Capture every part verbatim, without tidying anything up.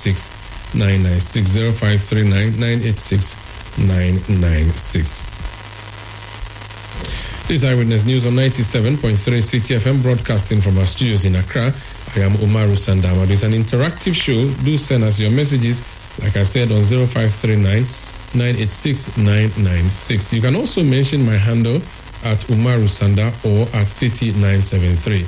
six nine nine six. zero five three nine nine eight six nine nine six. This is Eyewitness News on ninety-seven point three C T F M, broadcasting from our studios in Accra. I am Umaru Sandama. It's an interactive show. Do send us your messages, like I said, on zero five three nine nine eight six nine nine six. You can also mention my handle at Umaru Sanda or at City nine seven three.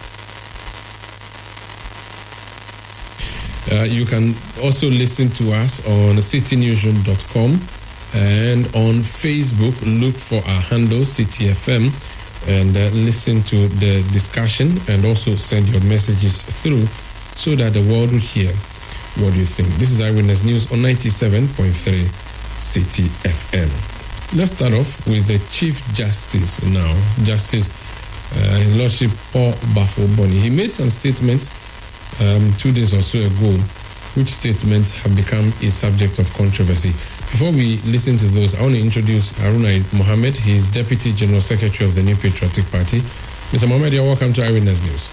Uh, you can also listen to us on city newsroom dot com and on Facebook. Look for our handle City F M and uh, listen to the discussion and also send your messages through so that the world will hear what you think. This is Eyewitness News on ninety-seven point three City F M. Let's start off with the Chief Justice now. Justice, uh, His Lordship Paul Bafo-Boni. He made some statements um, two days or so ago, which statements have become a subject of controversy. Before we listen to those, I want to introduce Haruna Mohammed. He is Deputy General Secretary of the New Patriotic Party. Mister Mohammed, you're welcome to Eyewitness News.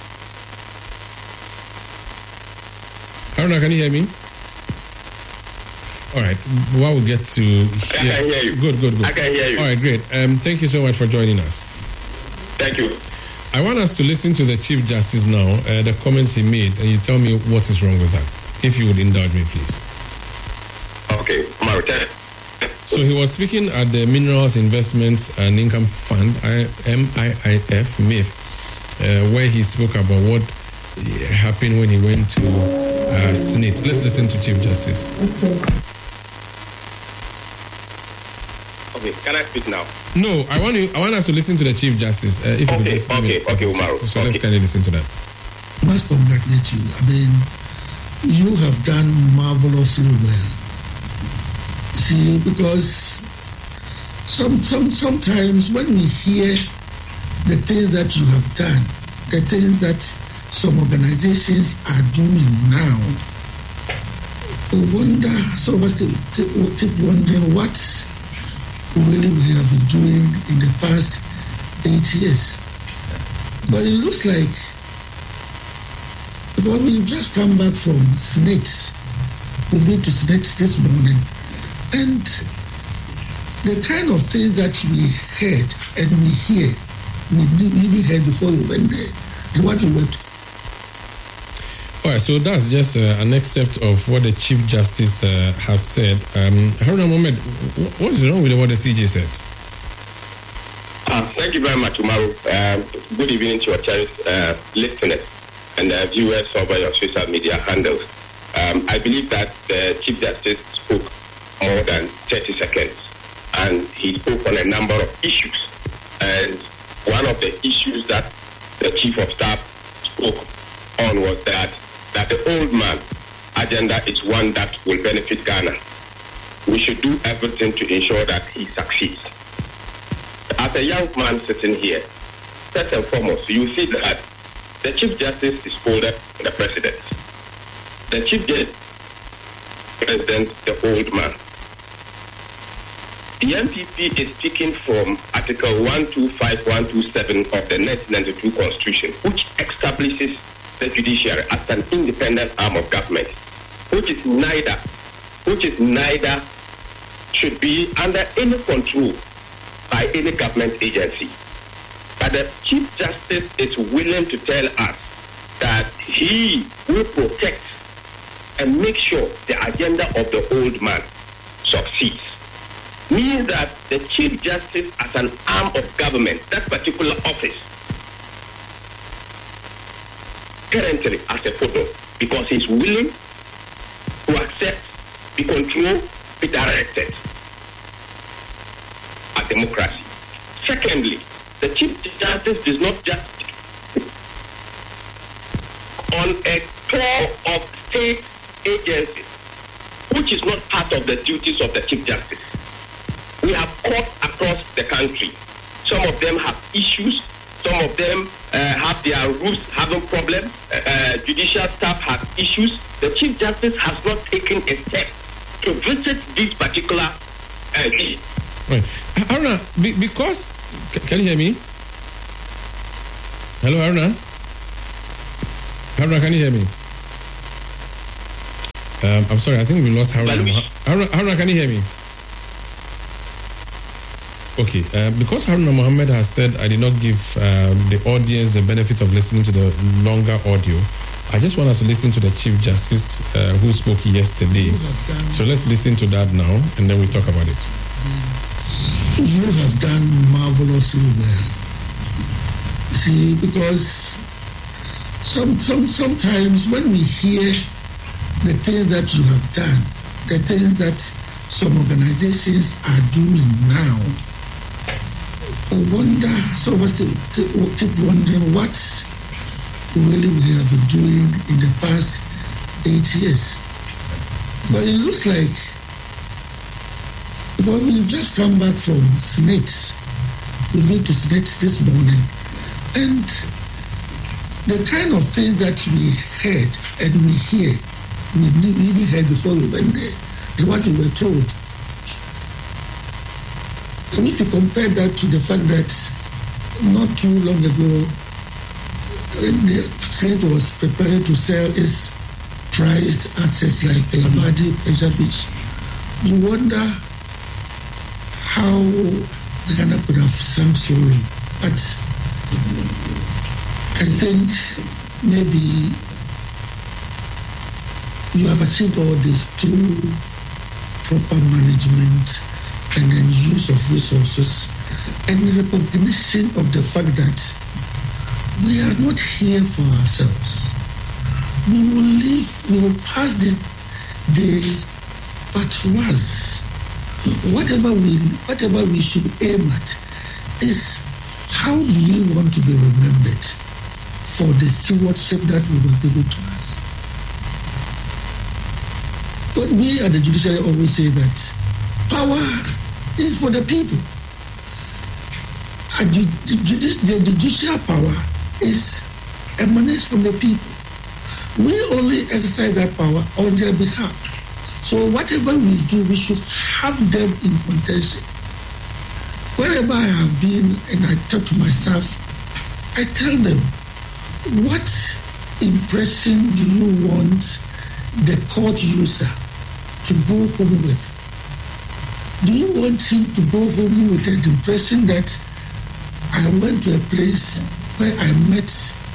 Haruna, can you hear me? All right. While we get to hear... I can hear you. Good, good, good. I can hear you. All right, great. Um, thank you so much for joining us. Thank you. I want us to listen to the Chief Justice now, uh, the comments he made, and you tell me what is wrong with that. If you would indulge me, please. Okay, Marutan. So he was speaking at the Minerals Investments and Income Fund, M I I F, M I F, uh, where he spoke about what happened when he went to uh, S N I T. Let's listen to Chief Justice. Okay, can I speak now? No, I want you. I want us to listen to the Chief Justice. Uh, if okay, you could just okay, okay, okay, Umaru. So, so okay. let's kind of listen to that. I must congratulate you. I mean, you have done marvelously well. See, because some, some, sometimes when we hear the things that you have done, the things that some organizations are doing now, we wonder, some of us keep, keep wondering what really we have been doing in the past eight years. But it looks like, because we've just come back from S N I T, we've been to S N I T this morning, and the kind of things that we heard and we hear, we even heard before we went there, and what we went to. All right, so that's just uh, an excerpt of what the Chief Justice uh, has said. Um, Haruna Mohammed, what is wrong with what the C J said? Uh, thank you very much, Umaru. Um, good evening to your cherished uh, listeners and uh, viewers over your social media handles. Um, I believe that the Chief Justice spoke more than thirty seconds, and he spoke on a number of issues. And one of the issues that the Chief of Staff spoke on was that that the old man agenda is one that will benefit Ghana. We should do everything to ensure that he succeeds. As a young man sitting here, first and foremost, you see that the Chief Justice is older than the President. The Chief Justice, President, the old man. The N P P is speaking from Article one two five, one two seven of the nineteen ninety-two Constitution, which establishes the judiciary as an independent arm of government, which is neither, which is neither should be under any control by any government agency. But the Chief Justice is willing to tell us that he will protect and make sure the agenda of the old man succeeds. Means that the Chief Justice as an arm of government, that particular office, currently as a photo, because he's willing to accept, be controlled, be directed a democracy. Secondly, the Chief Justice does not just on a tour of state agencies, which is not part of the duties of the Chief Justice. We have courts across the country. Some of them have issues. Some of them uh, have their rules having problems. Uh, uh, judicial staff have issues. The Chief Justice has not taken a step to visit these particular uh, issues. Right. Haruna, be, because... Can you hear me? Hello, Haruna? Haruna, can you hear me? Um, I'm sorry, I think we lost Haruna. Haruna, Haruna, can you hear me? Okay, uh, because Haruna Mohammed has said I did not give um, the audience the benefit of listening to the longer audio, I just want us to listen to the Chief Justice uh, who spoke yesterday. So let's listen to that now, and then we talk about it. You have done marvelously well. See, because some, some sometimes when we hear the things that you have done, the things that some organizations are doing now, I wonder, some of us keep wondering what really we have been doing in the past eight years. But it looks like, because we've just come back from SNITS, we've been to SNITS this morning, and the kind of things that we heard and we hear, we even heard before we went there, and what we were told. And if you compare that to the fact that not too long ago, the state was preparing to sell its prized assets like Lamadi, Pressure Beach, you wonder how Ghana could have sunk so low. But I think maybe you have achieved all this through proper management and then use of resources and recognition of the fact that we are not here for ourselves. We will live, we will pass this day, but once, whatever we, whatever we should aim at is how do we want to be remembered for the stewardship that we were given to us. But we at the judiciary always say that power is for the people. And the, the, the judicial power is emanates from the people. We only exercise that power on their behalf. So whatever we do, we should have them in contention. Wherever I have been and I talk to my staff, I tell them, what impression do you want the court user to go home with? Do you want him to go home with the impression that I went to a place where I met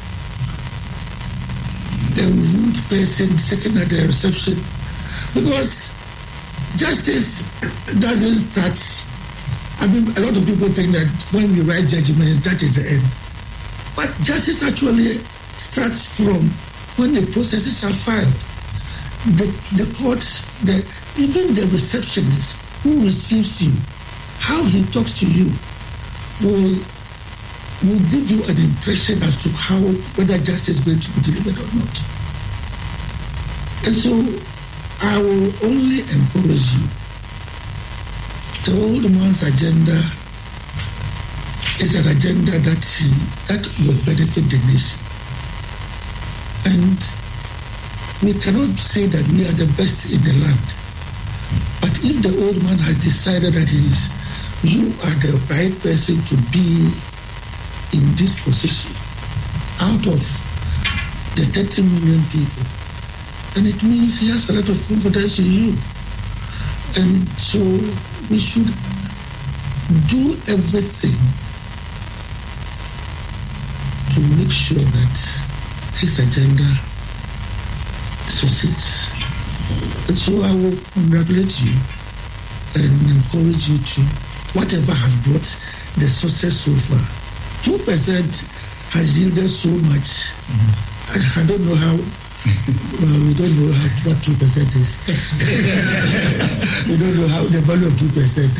a rude person sitting at the reception? Because justice doesn't start. I mean, a lot of people think that when we write judgments, that is the end. But justice actually starts from when the processes are filed. The, the court, the, even the receptionist who receives you, how he talks to you, will, will give you an impression as to how, whether justice is going to be delivered or not. And so I will only encourage you. The old man's agenda is an agenda that, he, that will benefit the nation. And we cannot say that we are the best in the land. But if the old man has decided that it is, you are the right person to be in this position out of the thirty million people, then it means he has a lot of confidence in you. And so we should do everything to make sure that his agenda succeeds. And so I will congratulate you and encourage you to, whatever has brought the success so far. two percent has yielded so much. Mm-hmm. I, I don't know how, well, we don't know how, what two percent is. We don't know how the value of two percent.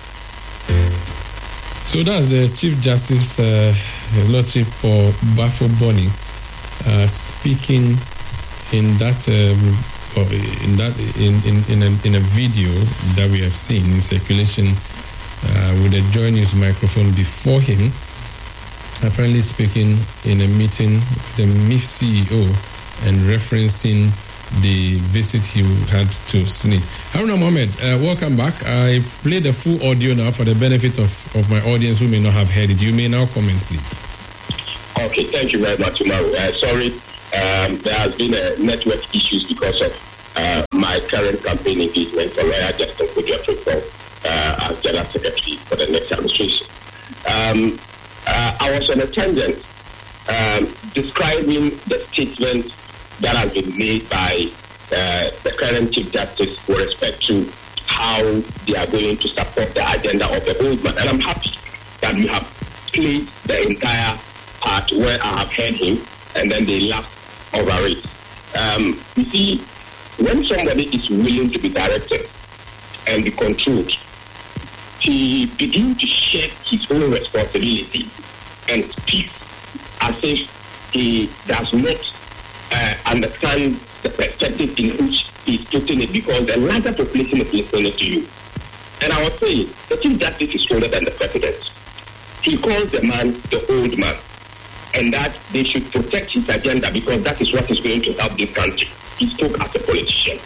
So that's the Chief Justice, uh, Lordship for Bafo Boni, uh, speaking in that um, in that in in in a, in a video that we have seen in circulation uh, with a Joy News microphone before him, apparently speaking in a meeting with the M I F C E O and referencing the visit he had to SNIT. Haruna Mohammed, uh, welcome back. I've played the full audio now for the benefit of, of my audience who may not have heard it. You may now comment, please. Okay, thank you very much, Umaru. Uh, sorry, um, there has been uh, network issues because of uh, my my current campaign engagement for Lawyer Justin Kudus uh, as General Secretary for the next administration. Um, uh, I was on a tangent um, describing the statement that has been made by uh, the current Chief Justice with respect to how they are going to support the agenda of the old man. And I'm happy that we have played the entire part where I have heard him and then they laugh over it. Um, you see, when somebody is willing to be directed and be controlled, he begins to share his own responsibility and speak as if he does not uh, understand the perspective in which he's putting it, because the larger population is listening to you. And I was saying, the Chief Justice is older than the President. He calls the man the old man, and that they should protect his agenda because that is what is going to help this country. He spoke as a politician.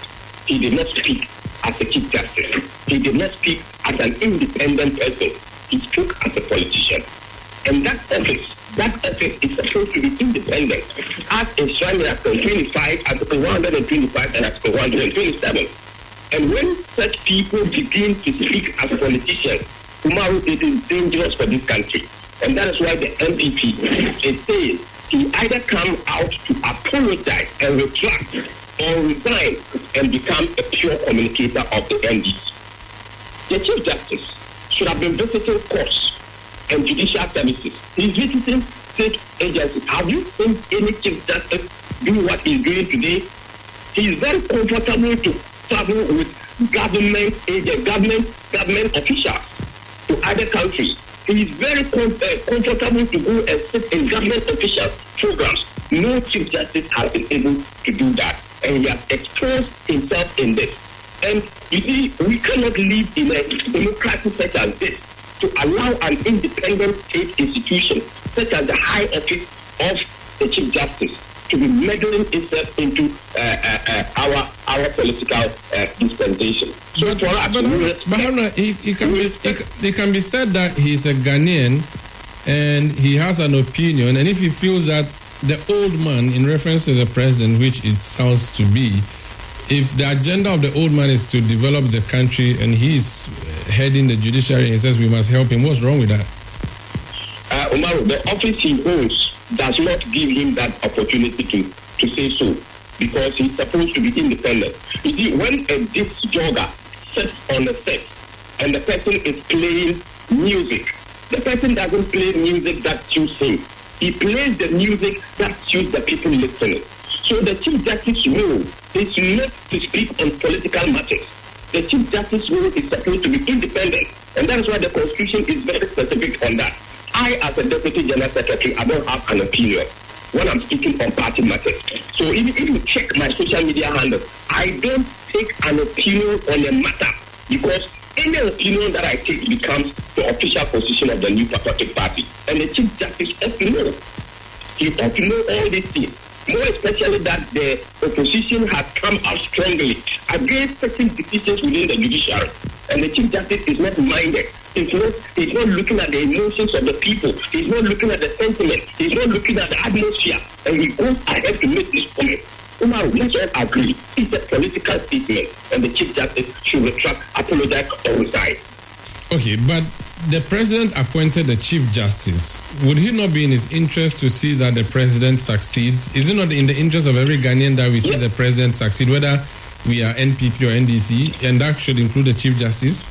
He did not speak as a Chief Justice. He did not speak as an independent person. He spoke as a politician. And that office, that office is supposed to be independent, as enshrined in Article twenty-five, Article one hundred twenty-five, and Article one hundred twenty-seven. And when such people begin to speak as politicians, tomorrow it is dangerous for this country. And that is why the M P P is saying he either come out to apologize and retract or resign and become a pure communicator of the N D. The Chief Justice should have been visiting courts and judicial services. He's visiting state agencies. Have you seen any Chief Justice do what he's doing today? He's very comfortable to travel with government agents, government government officials to other countries. He is very com- uh, comfortable to go and sit in government official programs. No Chief Justice has been able to do that, and he has exposed himself in this. And you see, we cannot live in a democracy such as this to allow an independent state institution such as the high office of the Chief Justice to be meddling itself into uh, uh, uh, our our political uh, dispensation. So but, for us, but, respect, but Haruna, it, it, can be, it, it can be said that he's a Ghanaian and he has an opinion, and if he feels that the old man, in reference to the president, which it sounds to be, if the agenda of the old man is to develop the country and he's heading the judiciary and he says we must help him, what's wrong with that? Uh, Umaru, the office he holds does not give him that opportunity to, to say so, because he's supposed to be independent. You see, when a disc jogger sits on the set and the person is playing music, the person doesn't play music that suits him. He plays the music that suits the people listening. So the Chief Justice role is not to speak on political matters. The Chief Justice role is supposed to be independent, and that is why the Constitution is very specific on that. I, as a Deputy General Secretary, I don't have an opinion when I'm speaking on party matters. So if, if you check my social media handle, I don't take an opinion on a matter, because any opinion that I take becomes the official position of the new Patriotic Party. And the Chief Justice ought to know. He ought to know all these things. More especially that the opposition has come out strongly against certain decisions within the judiciary. And the Chief Justice is not minded. He's not, he's not looking at the emotions of the people. He's not looking at the sentiment. He's not looking at the atmosphere. And he goes ahead to make this point. Umar, let's all agree. It's a political statement. And the Chief Justice should retract, apologize, or resign. Okay, but the president appointed the Chief Justice. Would he not be in his interest to see that the president succeeds? Is it not in the interest of every Ghanaian that we see yeah. the president succeed, whether we are N P P or N D C, and that should include the Chief Justice?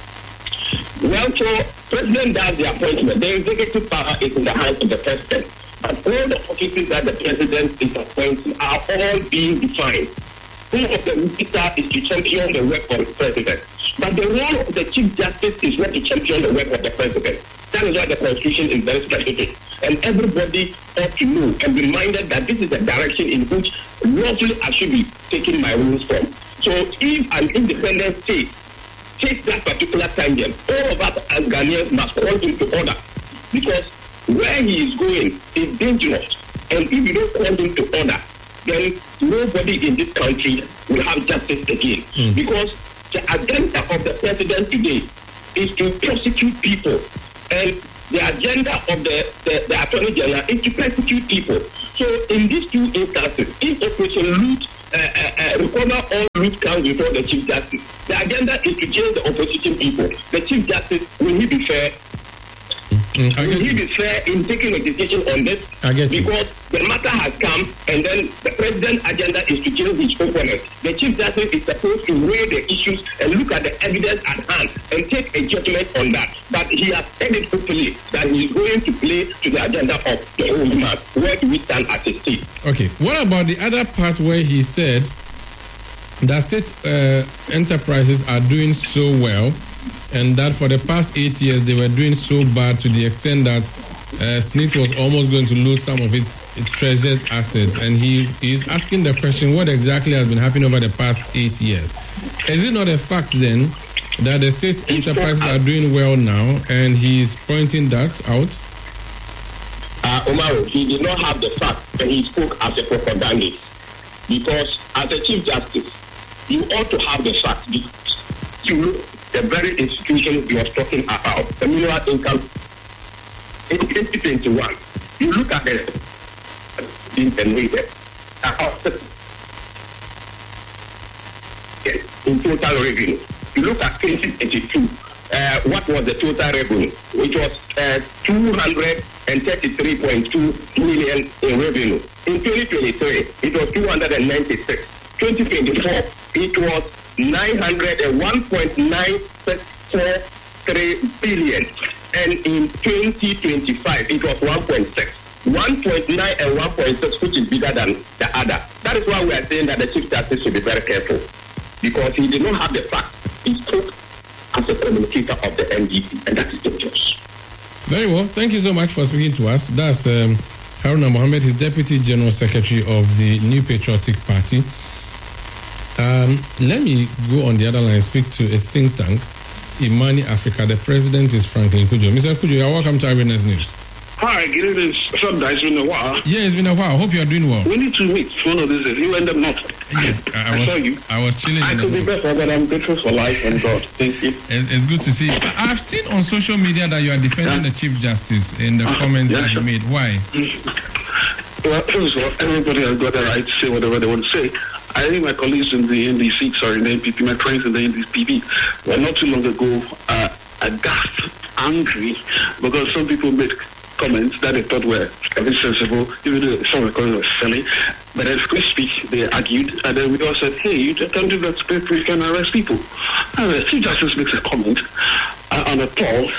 Well, so president does the appointment. The executive power is in the hands of the president. But all the offices that the president is appointing are all being defined. One of the ministers is to champion the work of the president. But the role of the Chief Justice is not to champion the work of the president. That is why the Constitution is very specific. And everybody ought to know and be minded that this is the direction in which lawfully I should be taking my rules from. So if an independent state takes that particular tangent, all of us as Ghanaians must call him to order. Because where he is going is dangerous. And if you don't call him to order, then nobody in this country will have justice again. Mm. Because the agenda of the president today is to prosecute people. And the agenda of the, the, the Attorney General is to persecute people. So in these two instances, if Operation Loot uh, uh, uh, recover all root counts before the Chief Justice. The agenda is to jail the opposition people. The Chief Justice, will he be fair? Mm, will he be fair in taking a decision on this? Because the matter has come, and then the president's agenda is to jail his opponent. The Chief Justice is supposed to weigh the issues and look at the evidence at hand and take a judgment on that. But he has said it openly that he is going to play to the agenda of the whole man. Where do we stand as a state? Okay. What about the other part where he said that state uh, enterprises are doing so well, and that for the past eight years they were doing so bad to the extent that uh, Smith was almost going to lose some of his treasured assets, and he is asking the question, what exactly has been happening over the past eight years? Is it not a fact then that the state enterprises are doing well now, and he is pointing that out? Uh, Omar, he did not have the fact when he spoke as a propagandist, because as a Chief Justice, you ought to have the fact. You look the very institution he was talking about, the mineral income in twenty twenty-one. You look at the intermediate in total revenue. You look at twenty twenty-two. Uh, what was the total revenue? Which was uh, two hundred thirty-three point two million in revenue. In twenty twenty-three, it was two hundred ninety-six. twenty twenty-four, it was nine hundred one point nine four three billion, and in twenty twenty-five it was one point six. one point nine and one point six, which is bigger than the other. That is why we are saying that the Chief Justice should be very careful, because he did not have the facts. He spoke as a communicator of the N D P, and that is dangerous. Very well. Thank you so much for speaking to us. That's um, Haruna Mohammed, his Deputy General Secretary of the New Patriotic Party. Um, let me go on the other line and speak to a think tank, Imani Africa. The president is Franklin Kujo. Mister Kujo, you are welcome to Eyewitness News. Hi, good evening. Sunday, it's been a while. Yeah, it's been a while. Hope you are doing well. We need to meet one of these days. You end up not. Yes, I, I, I was, saw you. I was chilling. I could be better, but I'm grateful for life and God. Thank you. It's, it's good to see you. I've seen on social media that you are defending yeah. the Chief Justice in the uh, comments yeah, that sure. you made. Why? Well, first of all, everybody has got the right to say whatever they want to say. I think my colleagues in the N D C, sorry, in the N P P, my friends in the N D P P, were not too long ago uh, aghast, angry, because some people made comments that they thought were a bit sensible, even though some of the comments were silly. But as we speak, they argued, and then we all said, hey, you don't do that space, you can arrest people. And the Chief Justice makes a comment uh, on a poll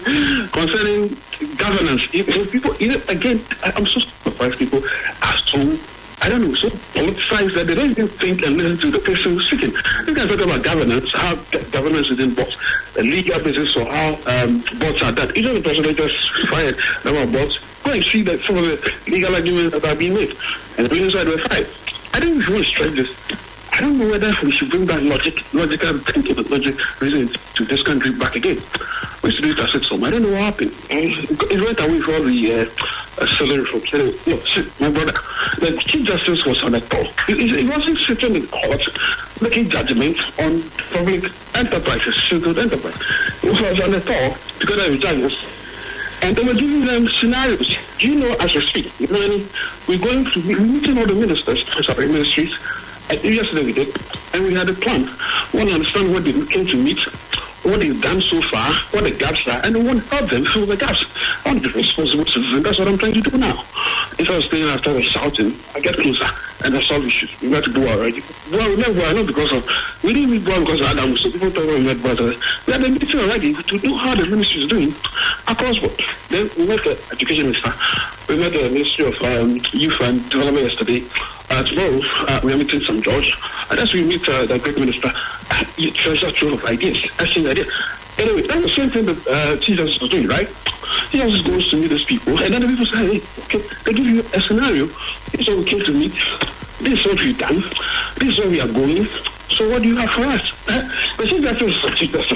concerning governance. If people, you know, again, I'm so surprised people are so, I don't know, so politicized that they don't even think and listen to the person who's speaking. You guys talk about governance, how governance is in boards, the legal basis for how um, boards are done. Even the president just fired number of boards. Go and see that some of the legal arguments that are being made, and the reasons why they were fired. I think we should want to stress this. I don't know whether we should bring that logic, logical thinking, logic reasoning to this country back again. We used to do it as some. I don't know what happened. It went away for all the uh, salary from salary. No, my brother, the Chief Justice was on a talk. He, he wasn't sitting in court making judgment on public enterprises, civil enterprise. He was on a talk together with judges, and they were giving them scenarios. Do you know, as we speak, you know, we're going to be meeting all the ministers, sorry, ministries. And yesterday we did, and we had a plan. We want to understand what they came to meet, what they've done so far, what the gaps are, and we want to help them fill the gaps. I want to be responsible citizen. That's what I'm trying to do now. If I was staying after I was shouting, I get closer and I solve issues. We got to do already. Well, we met well, not because of, we didn't meet well because of Adam. So people thought we met well. We had a meeting already to know how the ministry is doing across board. Then we met the education minister. We met the Ministry of um, Youth and Development yesterday. Uh, tomorrow, uh, we are meeting Saint George. And as we meet uh, the great minister, uh, treasure trove of ideas, exchange ideas. Anyway, that's the same thing that uh, Jesus was doing, right? He always goes to meet those people, and then the people say, hey, okay, they give you a scenario. This is what we came to meet. This is what we've done. This is where we are going. So what do you have for us? Huh? But since that is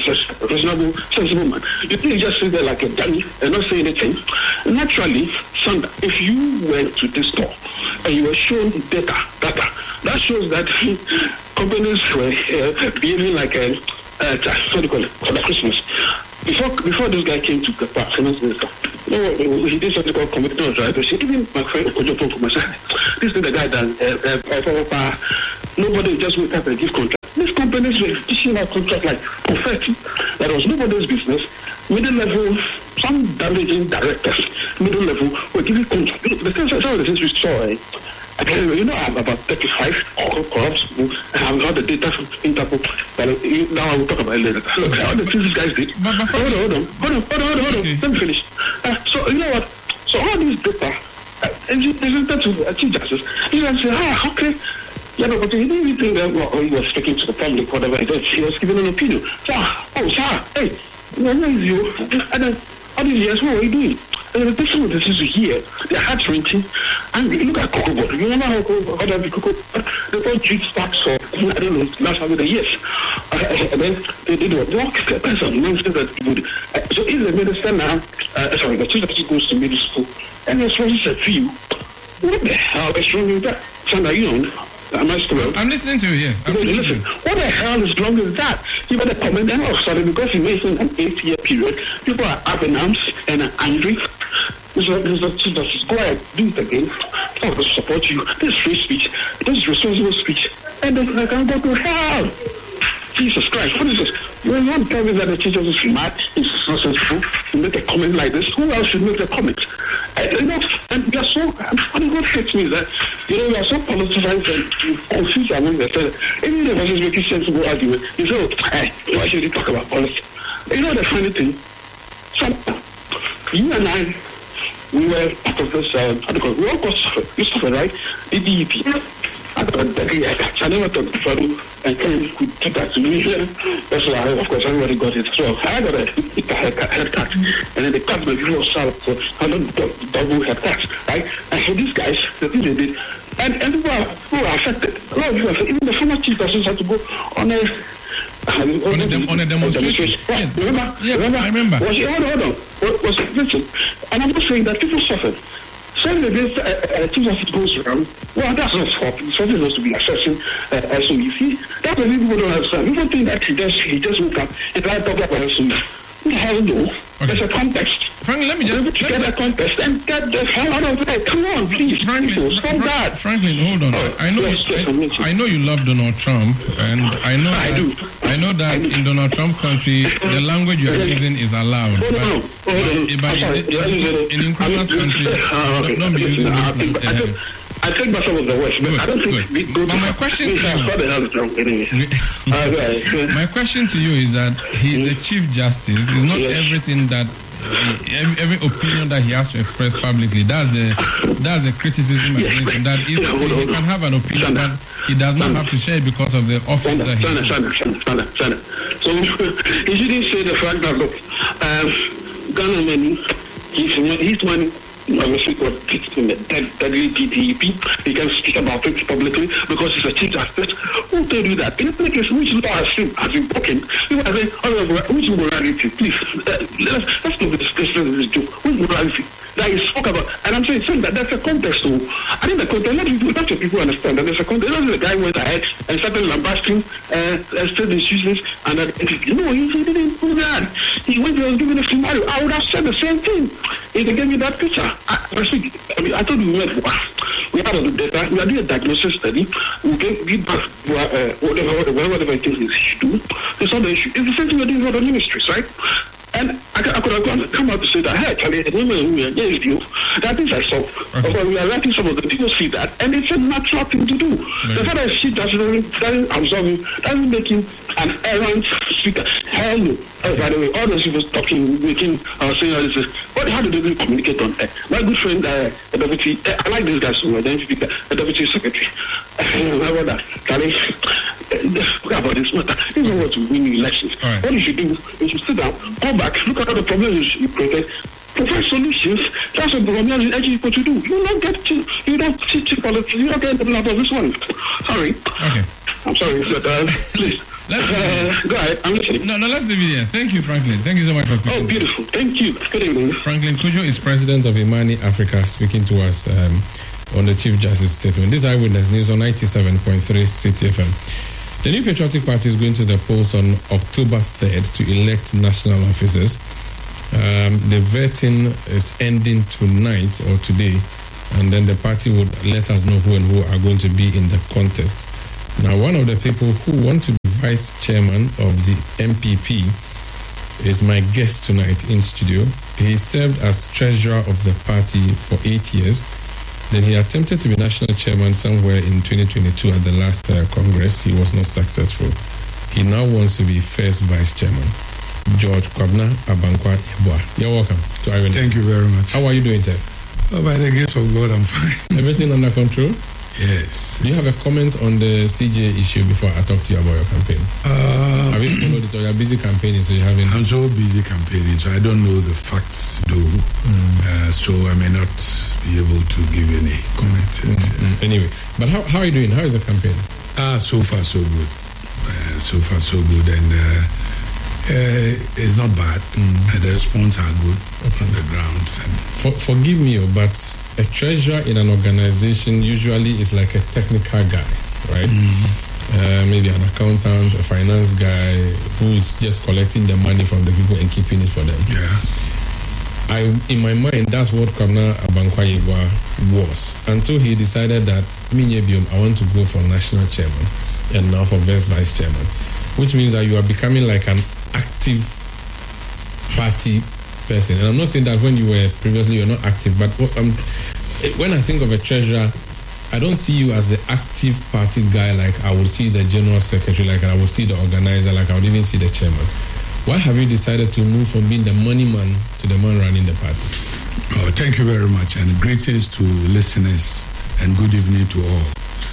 a reasonable, sensible man, you think just sit there like a dummy and not say anything. Naturally, Sandra, if you went to this store and you were shown data, data, that shows that companies were uh, behaving like a, uh, what do you call it, for the Christmas. Before before this guy came to the finance minister, you know, he did something called commitment of drivers. Even my friend Ojo told me, this is the guy that uh, uh, uh, nobody just wake up and give contract. These companies were issuing out contract like confetti. That was nobody's business. Middle level, some damaging directors, middle level, were giving contract. The things some of the things we saw, eh? I tell you, you know, I have about thirty-five corrupt people. I have got the data from Interpol. But uh, now I will talk about it later. Look, all the things these guys did. But, but, hold on, hold on, hold on, hold on, hold on. Okay. Let me finish. Uh, so, you know what? So, all these data, uh, and you presented to uh, Chief Justice, you can say, ah, okay. Yeah, no, but he didn't even think that well, he was speaking to the public, whatever it is. He was giving an opinion. So, oh, sir, hey, where is you? And then, all these years, what were you doing? And the person with this is here, their hearts wrenching, and you look at Cocoa Board. You remember how Cocoa the Cocoa they got G stacks for, I don't know, last time with the years. Uh, and then they did what? Walk, there's some nonsense that people do. Uh, so if the minister now, uh, sorry, the chief justice goes to middle school, and the supposed to say, you, what the hell is wrong with that? Sandra, you on? Am I still I'm listening to you, yes. I'm listen, what the hell is wrong with that? You better comment and all of a sudden, because he mentioned an eight-year period, people are up in arms and are angry. This is a chief justice. Go ahead, do it again. I will support you. This is free speech. This is responsible speech. And then I can go to hell. Jesus Christ, what is this? You want to tell me that the chief justice is mad? It's not sensible to make a comment like this. Who else should make the comment? I, you know, and we are so, and what hurts me is that, you know, we are so politicized and confused among themselves. Even if I just make a sensible argument, you say, oh, hey, why should you talk about politics? You know the funny thing? Some, you and I, we were part of this, uh, I don't know, we all got suffered, you suffered, right? The D E P. I got the I never thought the fellow and Karen could do that to me here. That's why, of course, everybody got it. So I got a head tax, and then they cut my people salary for I don't double head tax, right? And so these guys, the thing they did, and, and people are, who are affected. A lot of people, even the former chief justice had to go on a on, on, a, dem- on a demonstration. Yes. Remember? Yeah, remember? I remember. Was, hold on, hold on. Was, was, listen, and I'm not saying that people suffered. Saying that this uh, uh, chief justice goes around, well, that's not fault. It's something else to be assessing. Uh, uh, so you see, that's what people don't understand. People think that he just, he just woke up and tried to talk about S O E. What the hell no? Okay. There's a context. Franklin, let me just... Let get that context and get the hell out of there. Come on, please. Franklin, people, stop Fra- that. Franklin, hold on. Oh, I know yes, yes, I, I know you love Donald Trump, and I know I that, do. I know that I in Donald Trump country, the language you are using is allowed. Hold but, on. but, but in, in Nkrumah's country, uh, okay. don't be using I, I, uh, I take myself as the worst, but good, I don't think we go but to my question to you, anyway. uh, my question to you is that he's the Chief Justice. It's not yes. everything that every, every opinion that he has to express publicly. That's the that's the criticism against him. That is, yeah, hold, he hold, can have an opinion, but he does not have to share it because of the office Sana, that he Sana, Sana, Sana, Sana, Sana. So he shouldn't say the fact that look, um, Ghana money, he's he's money. Obviously, got in the deadly D P P. He can speak about it publicly because he's a chief justice. Who told you that? In any case, which law has been, has been broken? You are saying, oh, which morality? Please, uh, let's, let's do this. This is the which morality? That is spoke about. And I'm saying, saying that that's a context. So I think the context, let people, let people understand that there's a context. Not the guy went ahead and started lambasting uh, state institutions and that. No, he, he didn't do that. He went there and giving a scenario. I would have said the same thing if they gave me that picture. I, I, think, I mean, I told you we had, we had the data. We are doing a diagnosis study. We can give back uh, whatever, whatever, whatever it is they should do. It's not the issue. It's the same thing we're doing for the ministries, right? And I, I could have gone, come out to say that, hey, Charlie, yes, you. That is I saw. Okay. But we are writing some of the people see that, and it's a natural thing to do. Mm-hmm. The fact that she doesn't, doesn't absorb him, doesn't make him an errant speaker. Hell no. Oh, by the way, all those people talking, making, uh, saying all this, what, how do they really communicate on that? My good friend, uh, the deputy, uh, I like this guy so much, the speaker, the deputy secretary. How about that? Charlie, look about this matter. This is what to win elections. Right. What you should do is you sit down, go back, look at all the problems you created, provide solutions. That's what Boromir is urging people to do. You don't get to, you don't teach politics, you don't get the blood of this one. Sorry. Okay. I'm sorry, but uh, please. Let's uh, go ahead, I'm listening. No, no, let's leave it here. Thank you, Franklin. Thank you so much for speaking. Oh, beautiful. Thank you. Good evening. Franklin Cudjoe is president of Imani Africa, speaking to us um, on the Chief Justice statement. This is Eyewitness News on ninety-seven point three City F M. The New Patriotic Party is going to the polls on October third to elect national officers. Um, the vetting is ending tonight or today, and then the party would let us know who and who are going to be in the contest. Now, one of the people who want to be vice chairman of the M P P is my guest tonight in studio. He served as treasurer of the party for eight years. Then he attempted to be national chairman somewhere in twenty twenty-two at the last uh, Congress. He was not successful. He now wants to be first vice chairman. George Kwabena Abankwah Yeboah. You're welcome to Ireland. Thank you very much. How are you doing, sir? Oh, by the grace of God, I'm fine. Everything under control? Yes. Do you have a comment on the C J issue before I talk to you about your campaign? Uh, have you followed it or you're busy campaigning, so you haven't? I'm so busy campaigning, so I don't know the facts, though. Mm. Uh, so I may not be able to give any comments. Mm, mm. Anyway, but how, how are you doing? How is the campaign? Ah, so far so good. Uh, so far so good, and uh, uh, it's not bad. Mm. The response are good okay. on the ground. For, forgive me, but a treasurer in an organization usually is like a technical guy, right? Mm-hmm. Uh, maybe an accountant, a finance guy who is just collecting the money from the people and keeping it for them. Yeah. I, in my mind, that's what Kwabena Abankwah Yeboah was until he decided that Minyebium, I want to go for national chairman and now for vice vice chairman, which means that you are becoming like an active party person. And I'm not saying that when you were previously you're not active, but um, when I think of a treasurer, I don't see you as the active party guy like I would see the general secretary, like I would see the organizer, like I would even see the chairman. Why have you decided to move from being the money man to the man running the party? Oh, thank you very much, and greetings to listeners, and good evening to all.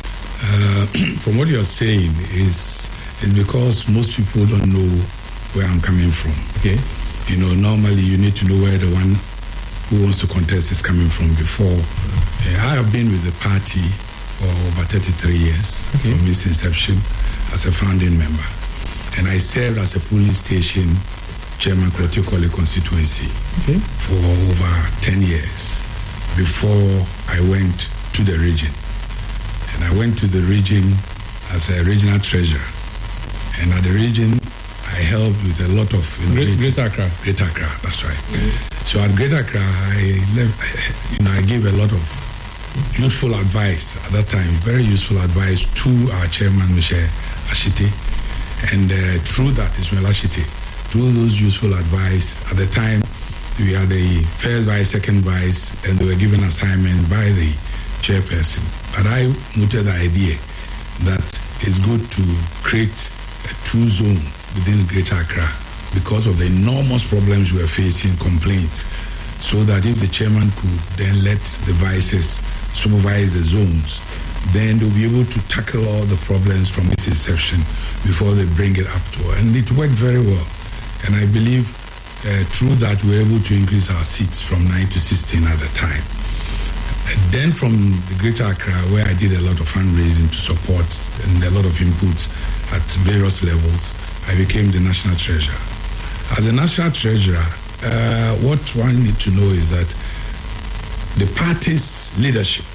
Uh, from what you're saying is is because most people don't know where I'm coming from. Okay. You know, normally you need to know where the one who wants to contest is coming from before. Uh, I have been with the party for over thirty-three years, okay. from its inception as a founding member. And I served as a polling station chairman, Klotikole constituency, okay. for over ten years before I went to the region. And I went to the region as a regional treasurer. And at the region, I helped with a lot of... Great, Greater Accra. Greater Accra, that's right. Mm-hmm. So at Greater Accra, I, left, you know, I gave a lot of useful advice at that time, very useful advice to our chairman, Michel Ashite. And uh, through that, Ismail Ashite, through those useful advice, at the time, we had the first vice, second vice, and they were given assignment by the chairperson. But I mooted the idea that it's good to create a true zone within Greater Accra because of the enormous problems we were facing, complaints, so that if the chairman could then let the vices supervise the zones, then they'll be able to tackle all the problems from its inception before they bring it up to her. And it worked very well. And I believe uh, through that we were able to increase our seats from nine to sixteen at the time. And then from the Greater Accra, where I did a lot of fundraising to support and a lot of inputs at various levels, I became the national treasurer. As a national treasurer, uh, what one needs to know is that the party's leadership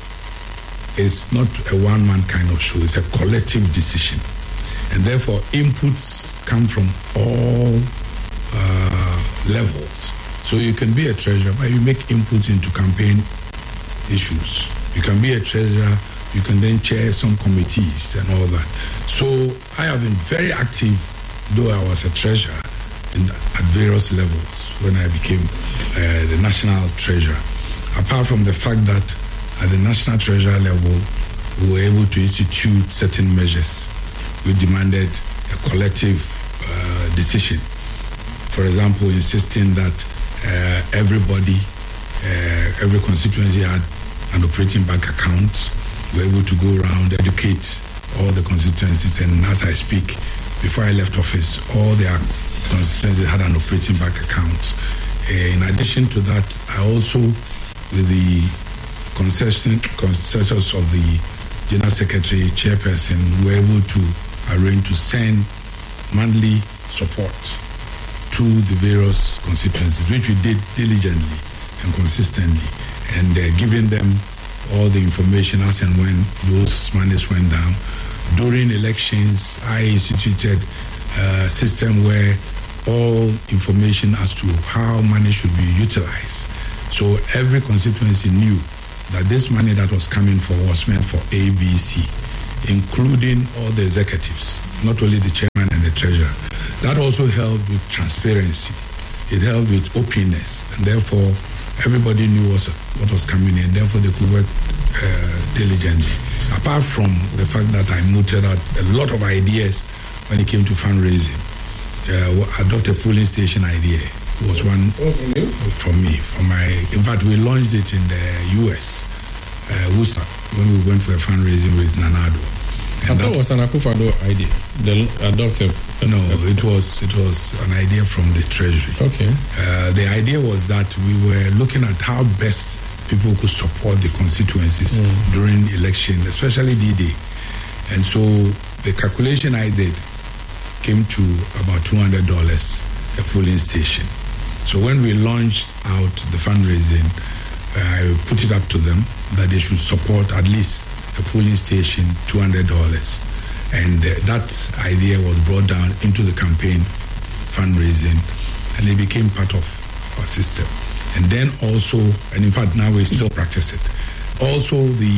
is not a one-man kind of show. It's a collective decision. And therefore, inputs come from all uh, levels. So you can be a treasurer, but you make inputs into campaign issues. You can be a treasurer, you can then chair some committees and all that. So I have been very active, though I was a treasurer in, at various levels when I became uh, the national treasurer. Apart from the fact that at the national treasurer level, we were able to institute certain measures which demanded a collective uh, decision. For example, insisting that uh, everybody, uh, every constituency had an operating bank account. We were able to go around, educate all the constituencies, and as I speak, before I left office, all their constituencies had an operating bank account. Uh, in addition to that, I also, with the consensus of the General Secretary, Chairperson, were able to arrange to send monthly support to the various constituencies, which we did diligently and consistently, and uh, giving them all the information as and when those monies went down. During elections, I instituted a system where all information as to how money should be utilized. So every constituency knew that this money that was coming for was meant for A, B, C. including all the executives, not only the chairman and the treasurer. That also helped with transparency. It helped with openness, and therefore everybody knew what, what was coming in, therefore they could work uh, diligently. Apart from the fact that I mooted out a lot of ideas when it came to fundraising. Uh, adopt a polling station idea was one oh, from, you? from me. From my, in fact, we launched it in the U S, uh, Worcester, when we went for a fundraising with Nanado. And I thought it was an Akufo-Addo idea. The adopted. No, it was it was an idea from the Treasury. Okay. Uh, the idea was that we were looking at how best people could support the constituencies mm. during election, especially D-Day. And so the calculation I did came to about two hundred dollars a polling station. So when we launched out the fundraising, uh, I put it up to them that they should support at least a polling station, two hundred dollars. And uh, that idea was brought down into the campaign fundraising, and it became part of our system. And then also, and in fact now we still practice it, also the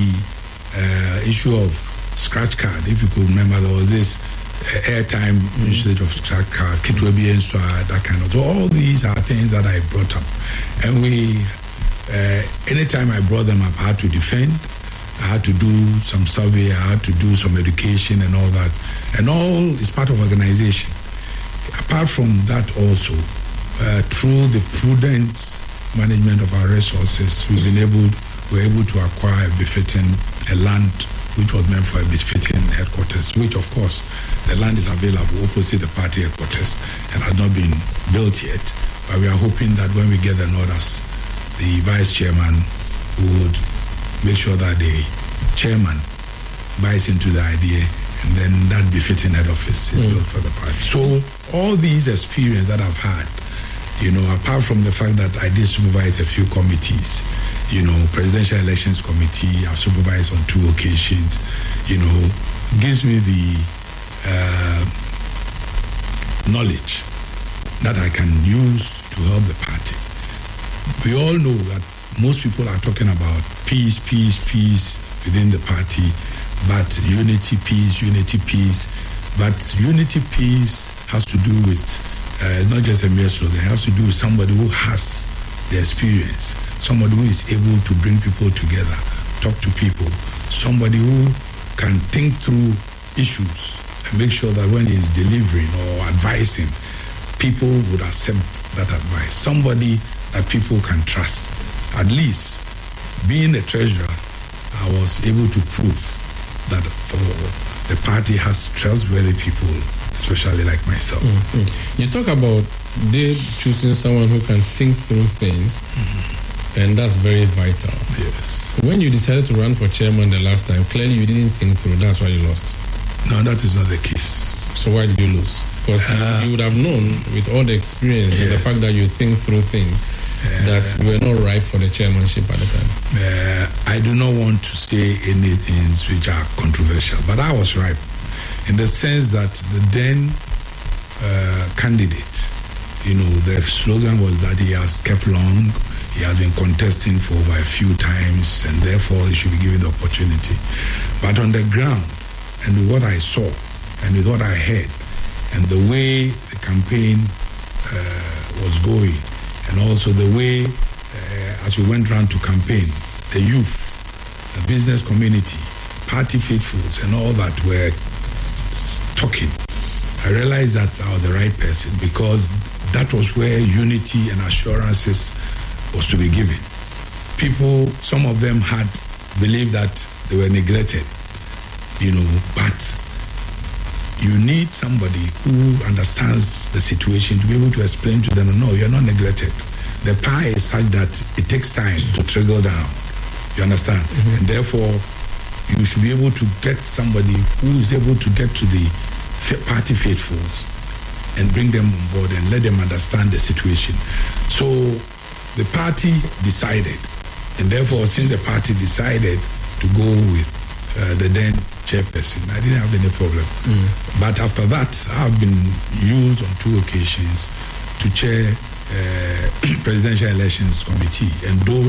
uh, issue of scratch card. If you could remember, there was this uh, airtime mm-hmm. instead of scratch card, Kitwebi and so that kind of. So all these are things that I brought up. And we, uh, anytime I brought them up, I had to defend. I had to do some survey, I had to do some education and all that. And all is part of organization. Apart from that also, uh, through the prudent management of our resources, we've been able, we're able to acquire a befitting, a land which was meant for a befitting headquarters, which of course, the land is available opposite the party headquarters and has not been built yet. But we are hoping that when we get the orders, the vice chairman would make sure that the chairman buys into the idea, and then that befitting head office is mm. built for the party. So all these experience that I've had, you know, apart from the fact that I did supervise a few committees, you know, Presidential Elections Committee, I've supervised on two occasions, you know, gives me the uh, knowledge that I can use to help the party. We all know that most people are talking about peace, peace, peace within the party, but unity, peace, unity, peace. But unity, peace has to do with uh, not just a mere slogan, it has to do with somebody who has the experience, somebody who is able to bring people together, talk to people, somebody who can think through issues and make sure that when he is delivering or advising, people would accept that advice. Somebody that people can trust. At least, being a treasurer, I was able to prove that for the party has trustworthy people, especially like myself. Mm-hmm. You talk about they choosing someone who can think through things, mm-hmm. and that's very vital. Yes. When you decided to run for chairman the last time, clearly you didn't think through. That's why you lost. No, that is not the case. So why did you lose? Because uh, you would have known, with all the experience yes. and the fact that you think through things, Uh, that you were not ripe for the chairmanship at the time. Uh, I do not want to say anything which are controversial, but I was ripe in the sense that the then uh, candidate, you know, the slogan was that he has kept long, he has been contesting for over a few times, and therefore he should be given the opportunity. But on the ground, and with what I saw, and with what I heard, and the way the campaign uh, was going, and also the way, uh, as we went around to campaign, the youth, the business community, party faithfuls, and all that were talking, I realized that I was the right person because that was where unity and assurances was to be given. People, some of them had believed that they were neglected, you know, but you need somebody who understands the situation to be able to explain to them, no, you're not neglected. The pie is such that it takes time to trickle down. You understand? Mm-hmm. And therefore, you should be able to get somebody who is able to get to the party faithfuls and bring them on board and let them understand the situation. So the party decided, and therefore, since the party decided to go with uh, the then chairperson, I didn't have any problem. Mm. But after that, I've been used on two occasions to chair uh, Presidential Elections Committee, and those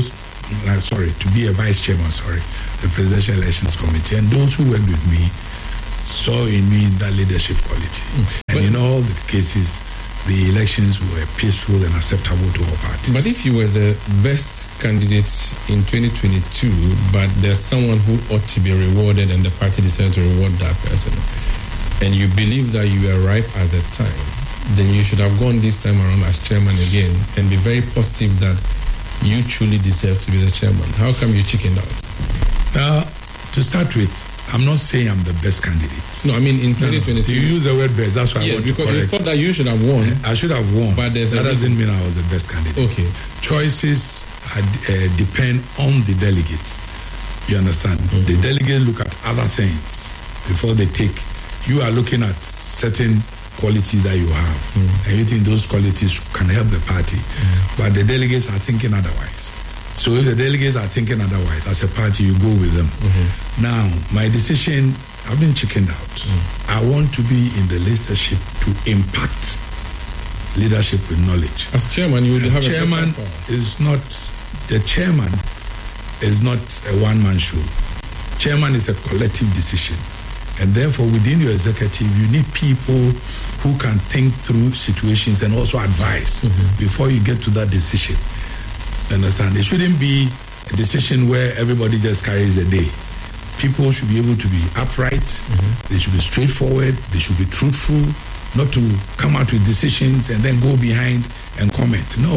uh, sorry, to be a vice chairman, sorry, the Presidential Elections Committee. And those who worked with me saw in me that leadership quality. Mm. And but in all the cases, the elections were peaceful and acceptable to all parties. But if you were the best candidate in twenty twenty-two, but there's someone who ought to be rewarded and the party decided to reward that person, and you believe that you were ripe at the time, then you should have gone this time around as chairman again and be very positive that you truly deserve to be the chairman. How come you chickened out? Uh, to start with, I'm not saying I'm the best candidate. No, I mean in twenty twenty-two. No, no. You use the word best. That's why yes, I want to correct. Because you thought that you should have won. I should have won. But that doesn't mean I was the best candidate. Okay. Choices are, uh, depend on the delegates. You understand? Mm-hmm. The delegates look at other things before they take. You are looking at certain qualities that you have, mm-hmm. and you think those qualities can help the party. Mm-hmm. But the delegates are thinking otherwise. So if the delegates are thinking otherwise, as a party, you go with them. Mm-hmm. Now, my decision, I've been chickened out. Mm-hmm. I want to be in the leadership to impact leadership with knowledge. As chairman, you will have chairman a is not, the chairman is not a one-man show. Chairman is a collective decision. And therefore, within your executive, you need people who can think through situations and also advise mm-hmm. before you get to that decision. Understand? It shouldn't be a decision where everybody just carries the day. People should be able to be upright. Mm-hmm. They should be straightforward. They should be truthful. Not to come out with decisions and then go behind and comment. No.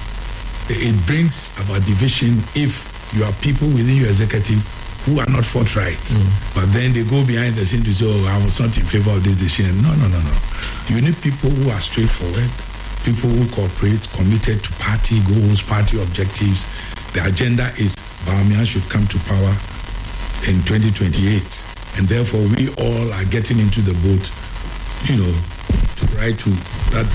It brings about division if you have people within your executive who are not forthright. Mm. But then they go behind the scene to say, oh, I was not in favor of this decision. No, no, no, no. You need people who are straightforward, people who cooperate, committed to party goals, party objectives. The agenda is Bawumia should come to power in twenty twenty-eight. And therefore, we all are getting into the boat, you know, to ride to that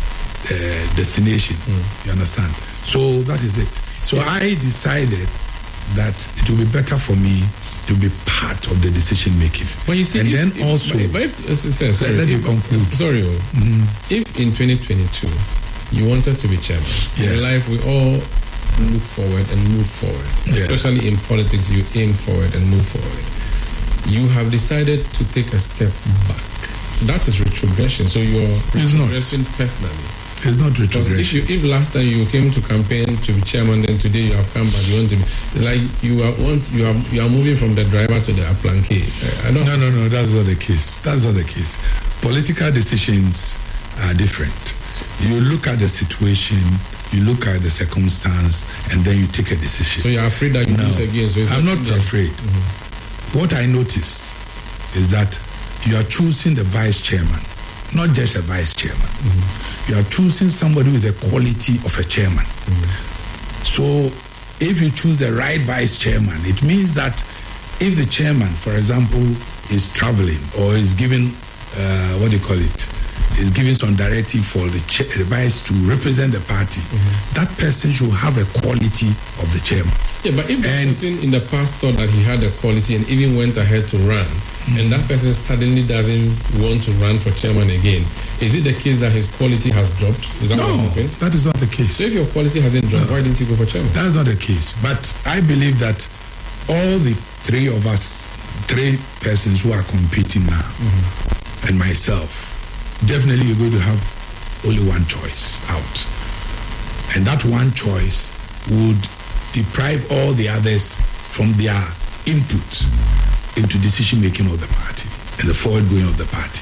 uh, destination. Mm. You understand? So that is it. So yeah. I decided that it will be better for me to be part of the decision making. But you see, and if, then if, also, but if, uh, sorry, sorry, let if, me conclude. Sorry, mm-hmm. if in twenty twenty-two you wanted to be chairman, yeah. in life we all look forward and move forward. Yeah. Especially in politics, you aim forward and move forward. You have decided to take a step back. That is retrogression. So you are retrogressing personally. It's not retrogression. If, you, if last time you came to campaign to be chairman, then today you have come back, you want to be like you are want you are you are moving from the driver to the aplanque. I don't. No, no, no. That's not the case. That's not the case. Political decisions are different. You look at the situation, you look at the circumstance, and then you take a decision. So you're afraid that you no, lose again. So it's I'm not afraid. Mm-hmm. What I noticed is that you are choosing the vice chairman, not just a vice chairman. Mm-hmm. You are choosing somebody with the quality of a chairman. Mm-hmm. So if you choose the right vice chairman, it means that if the chairman, for example, is traveling or is giving, uh, what do you call it, is giving some directive for the, cha- the vice to represent the party, mm-hmm. that person should have a quality of the chairman. Yeah, but if the person in the past thought that he had a quality and even went ahead to run, mm-hmm. and that person suddenly doesn't want to run for chairman again, is it the case that his quality has dropped? Is that no, what happened? That is not the case. So if your quality hasn't dropped, no. why didn't you go for chairman? That's not the case. But I believe that all the three of us, three persons who are competing now, mm-hmm. and myself, definitely you're going to have only one choice out. And that one choice would deprive all the others from their input into decision making of the party and the forward going of the party.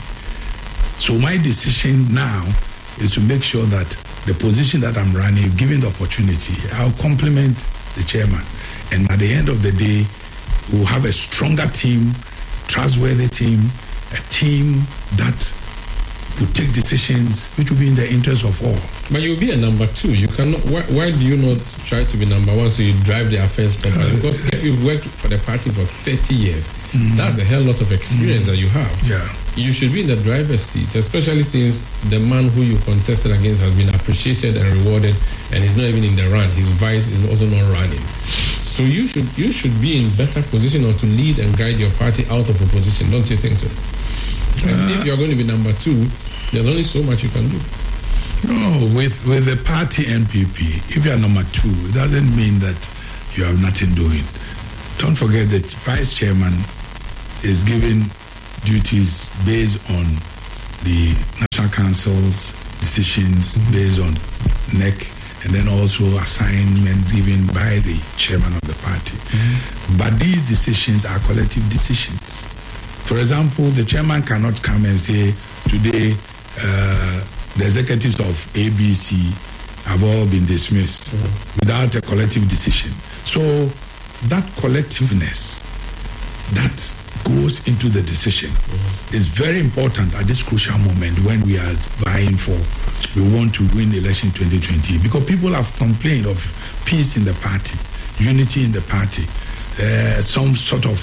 So my decision now is to make sure that the position that I'm running, given the opportunity, I'll complement the chairman. And at the end of the day, we'll have a stronger team, trustworthy team, a team that will take decisions which will be in the interest of all. But you'll be a number two. You cannot. Why, why do you not try to be number one so you drive the affairs properly? Uh, because if you've worked for the party for thirty years, mm-hmm. that's a hell lot of experience mm-hmm. that you have. Yeah. You should be in the driver's seat, especially since the man who you contested against has been appreciated and rewarded, and he's not even in the run. His vice is also not running. So you should you should be in better position or to lead and guide your party out of opposition. Don't you think so? Uh, and if you're going to be number two, there's only so much you can do. No, with with the party N P P, if you are number two, it doesn't mean that you have nothing doing. Don't forget that vice chairman is given duties based on the National Council's decisions, based on N E C, and then also assignment given by the chairman of the party. Mm-hmm. But these decisions are collective decisions. For example, the chairman cannot come and say, today uh, the executives of A B C have all been dismissed mm-hmm. without a collective decision. So that collectiveness, that goes into the decision. Mm-hmm. It's very important at this crucial moment when we are vying for, we want to win election twenty twenty, because people have complained of peace in the party, unity in the party, uh, some sort of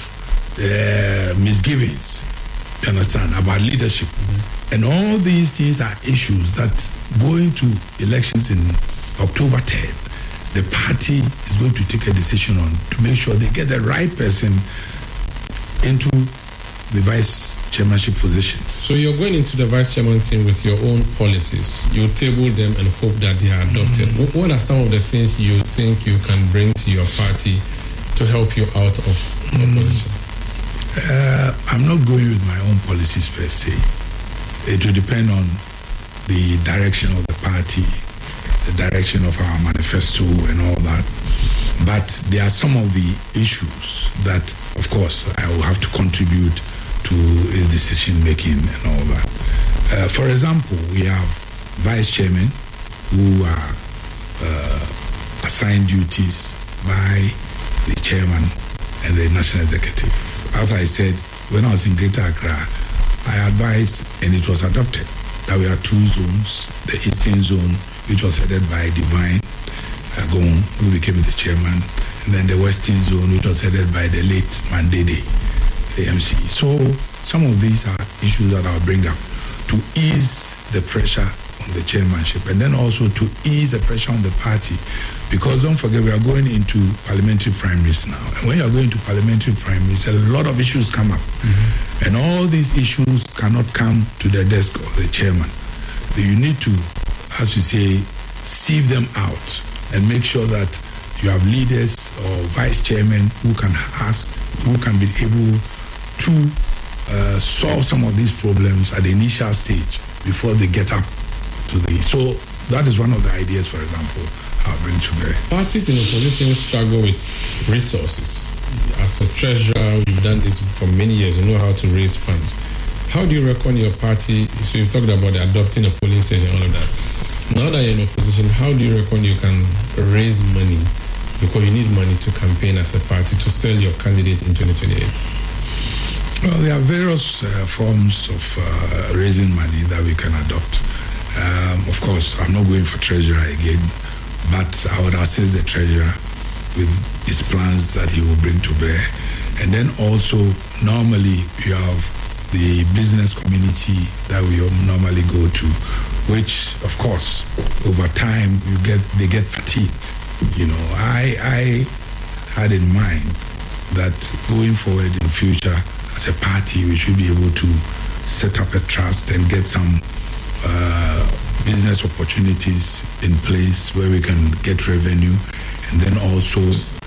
uh, misgivings, you understand, about leadership. Mm-hmm. And all these things are issues that going to elections in October third, the party is going to take a decision on to make sure they get the right person into the vice chairmanship positions. So you're going into the vice chairman thing with your own policies. You table them and hope that they are adopted. Mm-hmm. What are some of the things you think you can bring to your party to help you out of mm-hmm. opposition? Uh, I'm not going with my own policies per se. It will depend on the direction of the party, the direction of our manifesto and all that. But there are some of the issues that, of course, I will have to contribute to his decision making and all that. Uh, for example, we have vice chairmen who are uh, assigned duties by the chairman and the national executive. As I said, when I was in Greater Accra, I advised, and it was adopted, that we have two zones. The eastern zone, which was headed by Divine Agon, who became the chairman, and then the western zone, which was headed by the late Mandede, the M C. So some of these are issues that I'll bring up to ease the pressure on the chairmanship, and then also to ease the pressure on the party, because don't forget, we are going into parliamentary primaries now, and when you are going to parliamentary primaries, a lot of issues come up, mm-hmm. and all these issues cannot come to the desk of the chairman. You need to, as you say, sieve them out and make sure that you have leaders or vice chairmen who can ask, who can be able to uh, solve some of these problems at the initial stage before they get up to the... So that is one of the ideas, for example, I'll bring to bear. Parties in opposition struggle with resources. As a treasurer, you've done this for many years. You know how to raise funds. How do you reckon your party... So you've talked about adopting a polling station, all of that. Now that you're in opposition, how do you reckon you can raise money? Because you need money to campaign as a party to sell your candidate in twenty twenty-eight. Well, there are various uh, forms of uh, raising money that we can adopt. Um, of course, I'm not going for treasurer again, but I would assist the treasurer with his plans that he will bring to bear. And then also, normally, you have the business community that we normally go to, which, of course, over time, you get they get fatigued. You know, I I had in mind that going forward in future, as a party, we should be able to set up a trust and get some uh, business opportunities in place where we can get revenue, and then also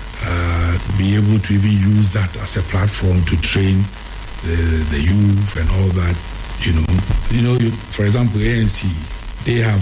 uh, be able to even use that as a platform to train the, the youth and all that. You know, you know. You, for example, A N C, they have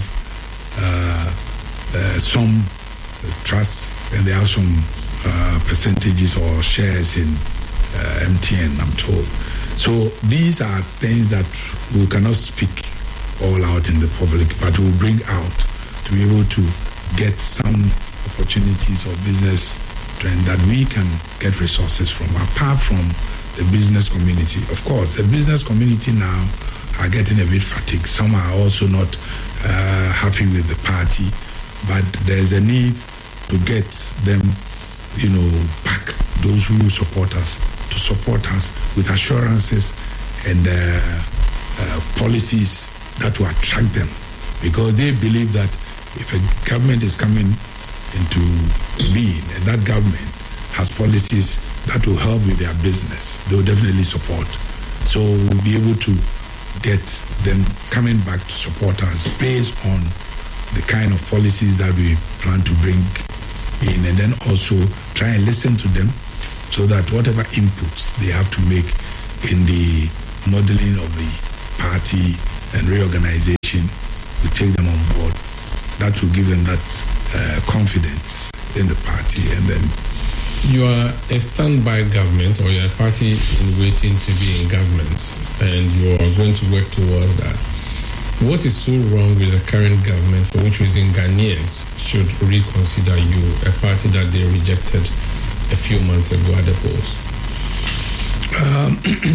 uh, uh, some trusts and they have some uh, percentages or shares in uh, M T N, I'm told. So these are things that we cannot speak all out in the public, but we'll bring out to be able to get some opportunities of business and that we can get resources from, apart from the business community. Of course, the business community now are getting a bit fatigued. Some are also not uh, happy with the party, but there's a need to get them, you know, back, those who support us, to support us with assurances and uh, uh, policies that will attract them, because they believe that if a government is coming into being and that government has policies that will help with their business, they will definitely support. So we'll be able to get them coming back to support us based on the kind of policies that we plan to bring in, and then also try and listen to them so that whatever inputs they have to make in the modeling of the party and reorganization, we take them on board. That will give them that uh, confidence in the party. And then you are a standby government, or you're a party in waiting to be in government, and you are going to work towards that. What is so wrong with the current government for which reason Ghanaians should reconsider you, a party that they rejected a few months ago at the polls? Um,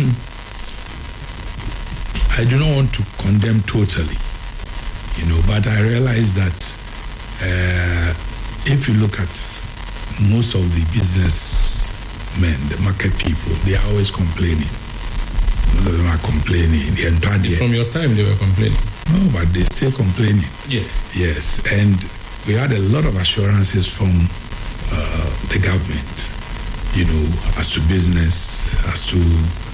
I do not want to condemn totally, you know, but I realize that uh, if you look at most of the businessmen, the market people, they are always complaining. Most of them are complaining. The entire day. From your time, they were complaining. No, but they still complaining. Yes. Yes, and we had a lot of assurances from uh, the government, you know, as to business, as to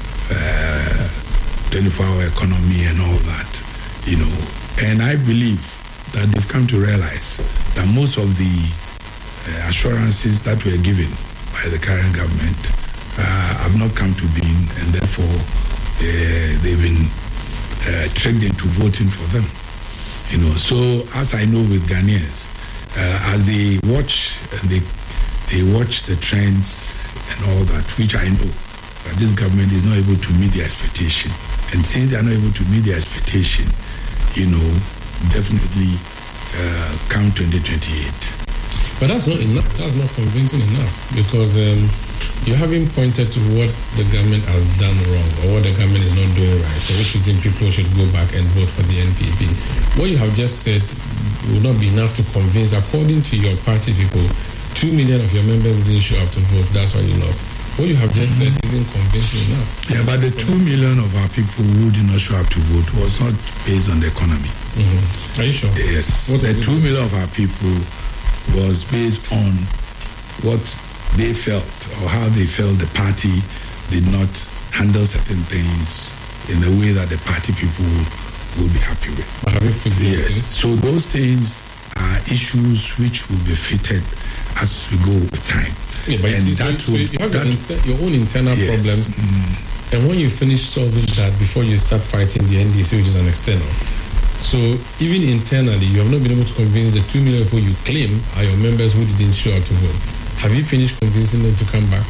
uh, twenty-four hour economy and all that, you know. And I believe that they've come to realize that most of the uh, assurances that were given by the current government uh, have not come to being, and therefore uh, they've been uh, tricked into voting for them. You know, so as I know with Ghanaians, uh, as they watch and they they watch the trends and all that, which I know that this government is not able to meet their expectation. And since they are not able to meet their expectation, you know, definitely uh, come twenty twenty-eight. But that's not enough. That's not convincing enough, because um, you haven't pointed to what the government has done wrong or what the government is not doing right, for which reason people should go back and vote for the N P P. What you have just said will not be enough to convince. According to your party people, two million of your members didn't show up to vote. That's why you lost. What you have just said isn't convincing enough. Yeah, but the two million of our people who did not show up to vote was not based on the economy. Mm-hmm. Are you sure? Yes. What the two million of our people was based on what they felt or how they felt the party did not handle certain things in a way that the party people would be happy with. Have you fixed those Yes. things? So those things are issues which will be fitted as we go with time. Yeah, but and you, see, that so will, you have that, your, inter- your own internal yes. problems, Mm. and when you finish solving that before you start fighting the N D C, which is an external. So even internally, you have not been able to convince the two million people you claim are your members who didn't show up to vote. Have you finished convincing them to come back?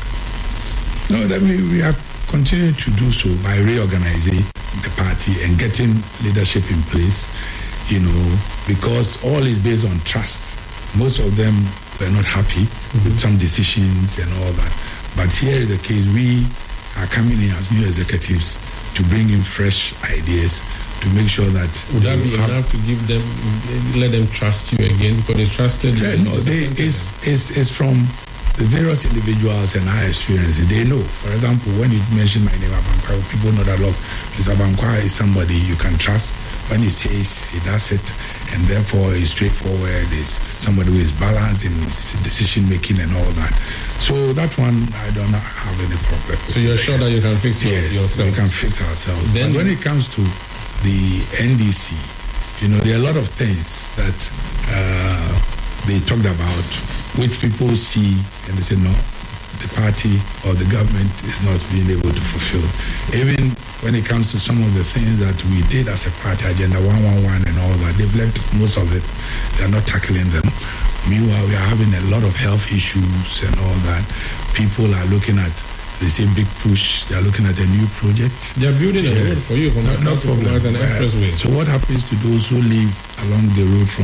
No, that we, we are continuing to do so by reorganizing the party and getting leadership in place, you know, because all is based on trust. Most of them were not happy mm-hmm. with some decisions and all that. But here is the case. We are coming in as new executives to bring in fresh ideas to make sure that... Would that be enough to give them, let them trust you again? Because they trusted you. Yeah, no, they, it's, it's, it's from the various individuals and our experiences. They know. For example, when you mention my name, Abankwah, people know that, look, Mister Abankwah is somebody you can trust. When he says he does it, and therefore he's straightforward, is somebody who is balanced in his decision-making and all that. So that one, I don't have any problem. So you're sure that you can fix your, yes, yourself? we can fix ourselves. Then but when it comes to the N D C, you know, there are a lot of things that uh, they talked about, which people see and they say, no, the party or the government is not being able to fulfill. Even when it comes to some of the things that we did as a party, Agenda one one one and all that, they've left most of it. They're not tackling them. Meanwhile, we are having a lot of health issues and all that. People are looking at, they say big push, they are looking at a new project. They're building a Yes. road for you from no, no Accra to problem. Kumasi, an Uh, expressway. So what happens to those who live along the road from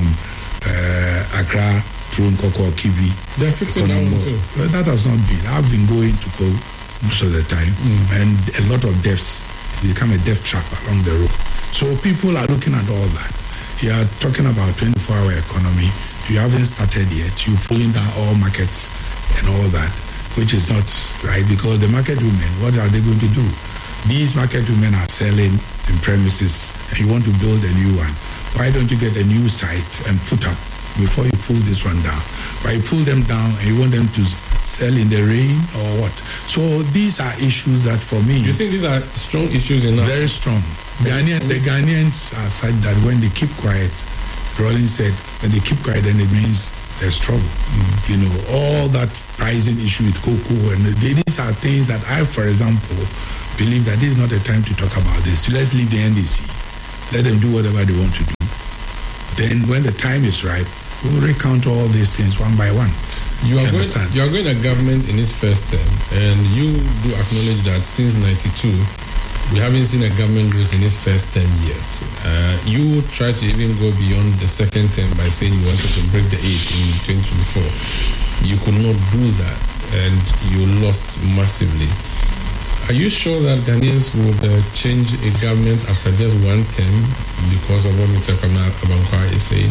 uh, Accra, Nkoko, Kibi? They're fixing that one Konongo? too. Well, that has not been. I've been going to go most of the time, Mm. and a lot of deaths. It become a death trap along the road. So people are looking at all that. You are talking about twenty-four hour economy. You haven't started yet. You're pulling down all markets and all that, which is not right, because the market women, what are they going to do? These market women are selling in premises, and you want to build a new one. Why don't you get a new site and put up before you pull this one down? Why you pull them down and you want them to sell in the rain or what? So these are issues that for me... You think these are strong issues enough? Very strong. Ghanaian, the Ghanaians are such that when they keep quiet, Rawlings said, when they keep quiet, then it means there's trouble. Mm. You know, all that pricing issue with cocoa, and these are things that I, for example, believe that this is not the time to talk about this. So let's leave the N D C. Let them do whatever they want to do. Then when the time is right, we'll recount all these things one by one. You are, you going, you are going to government in its first term, and you do acknowledge that since ninety-two, we haven't seen a government lose in its first term yet. Uh, you tried to even go beyond the second term by saying you wanted to break the eight in twenty twenty-four. You could not do that, and you lost massively. Are you sure that Ghanaians would uh, change a government after just one term because of what Mister Kwabena Abankwah is saying?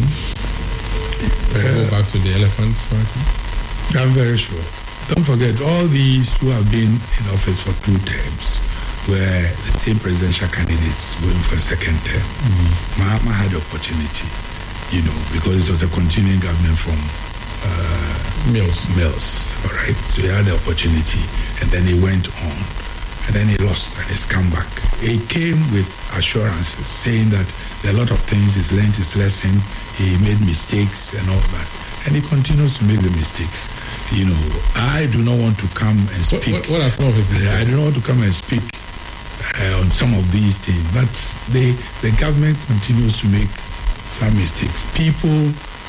Uh, go back to the Elephants Party? I'm very sure. Don't forget, all these who have been in office for two terms were the same presidential candidates going for a second term. Mm-hmm. Mahama had the opportunity, you know, because it was a continuing government from uh, Mills. Mills, all right? So he had the opportunity, and then he went on, and then he lost, and he's come back. He came with assurances, saying that there are a lot of things, he's learned his lesson, he made mistakes and all that, and he continues to make the mistakes. You know, I do not want to come and speak. What, what, what are some of his mistakes? I do not want to come and speak uh, on some of these things, but they, the government continues to make some mistakes. People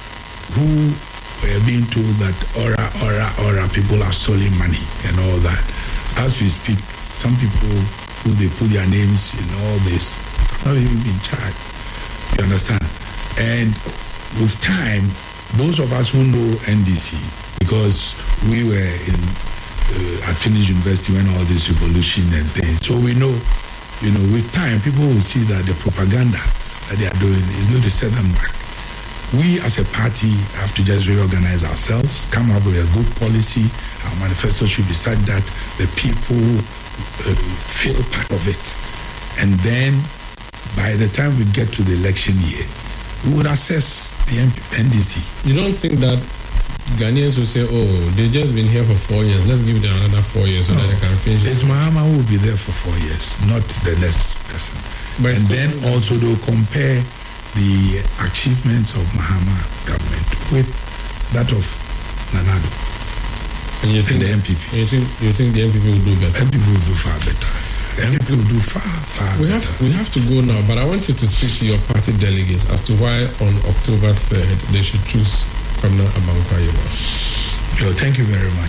who were being told that aura, aura, aura, people are stolen money and all that. As we speak, some people who they put their names in all this have not even been charged. You understand? And with time, those of us who know N D C, because we were in uh, at Finnish University when all this revolution and things, so we know, you know, with time, people will see that the propaganda that they are doing is going to set them back. We as a party have to just reorganize ourselves, come up with a good policy. Our manifesto should be such that the people uh, feel part of it. And then by the time we get to the election year, we would assess the N D C. You don't think that Ghanaians will say, oh, they've just been here for four years, let's give them another four years so no, that they can finish? It's Mahama who will be there for four years, not the next person. But and then also they'll compare the achievements of Mahama government with that of Nana Addo. And you think and the N P P? You think, you think the N P P will do better? N P P will do far better. The N P P will do far, far we better. Have, we have to go now, but I want you to speak to your party delegates as to why on October third they should choose Kwabena Abankwah. So thank you very much.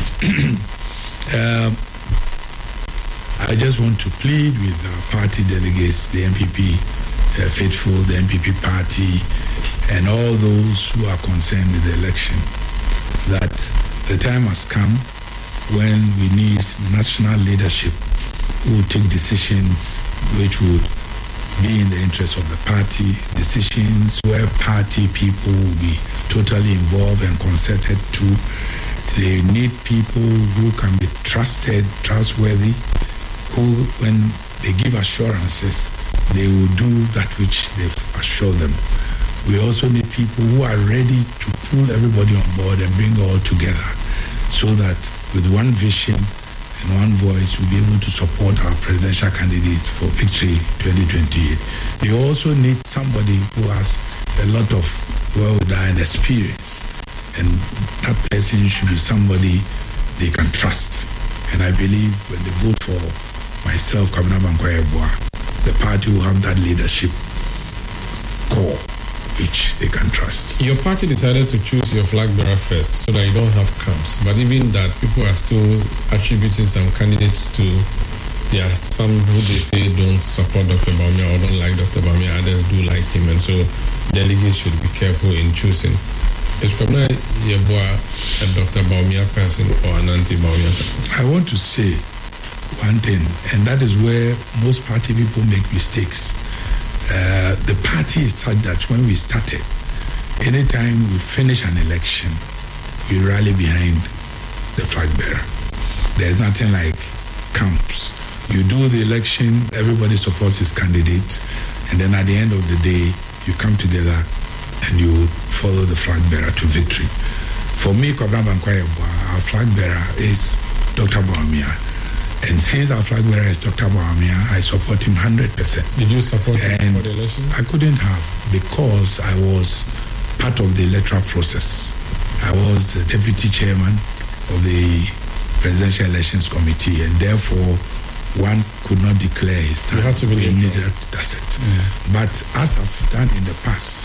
um, I just want to plead with our party delegates, the N P P uh, faithful, the N P P party, and all those who are concerned with the election, that the time has come when we need national leadership who will take decisions which would be in the interest of the party, decisions where party people will be totally involved and concerted to. They need people who can be trusted, trustworthy, who, when they give assurances, they will do that which they've assured them. We also need people who are ready to pull everybody on board and bring all together so that with one vision and one voice we'll be able to support our presidential candidate for victory twenty twenty-eight. They also need somebody who has a lot of well-done experience, and that person should be somebody they can trust. And I believe when they vote for myself, Kwabena Abankwah, the party will have that leadership core which they can trust. Your party decided to choose your flag bearer first so that you don't have camps, but even that, people are still attributing some candidates to, there are some who they say don't support Doctor Bawumia or don't like Doctor Bawumia, others do like him, and so delegates should be careful in choosing. Is Kwabena Yeboah a Doctor Bawumia person or an anti-Bawumia person? I want to say one thing, and that is where most party people make mistakes. Uh, the party is such that when we started, anytime we finish an election, we rally behind the flag bearer. There's nothing like camps. You do the election, everybody supports his candidate, and then at the end of the day, you come together and you follow the flag bearer to victory. For me, Kwabena Abankwah, our flag bearer is Doctor Bawumia. And since our flag bearer is Doctor Bawumia, I support him one hundred percent. Did you support him and for the election? I couldn't have, because I was part of the electoral process. I was the deputy chairman of the Presidential Elections Committee, and therefore one could not declare his term. You had to be needed. That's it. Yeah. But as I've done in the past,